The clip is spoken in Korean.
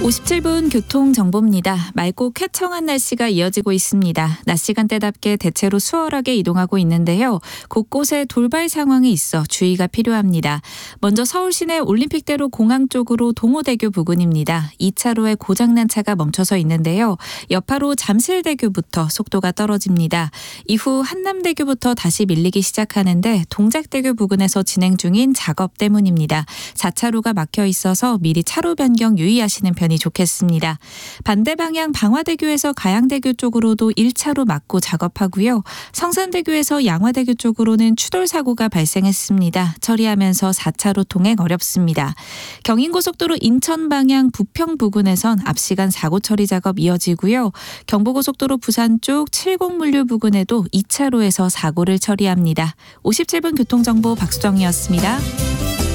57분 교통정보입니다. 맑고 쾌청한 날씨가 이어지고 있습니다. 낮 시간대답게 대체로 수월하게 이동하고 있는데요. 곳곳에 돌발 상황이 있어 주의가 필요합니다. 먼저 서울 시내 올림픽대로 공항 쪽으로 동호대교 부근입니다. 2차로에 고장난 차가 멈춰서 있는데요. 여파로 잠실대교부터 속도가 떨어집니다. 이후 한남대교부터 다시 밀리기 시작하는데 동작대교 부근에서 진행 중인 작업 때문입니다. 4차로가 막혀 있어서 미리 차로 변경 유의하시는 편이 좋겠습니다. 반대 방향 방화대교에서 가양대교 쪽으로도 1차로 막고 작업하고요. 성산대교에서 양화대교 쪽으로는 추돌 사고가 발생했습니다. 처리하면서 4차로 통행 어렵습니다. 경인고속도로 인천 방향 부평 부근에선 앞시간 사고 처리 작업 이어지고요. 경부고속도로 부산 쪽 70물류 부근에도 2차로에서 사고를 처리합니다. 57분 교통정보 박수정이었습니다.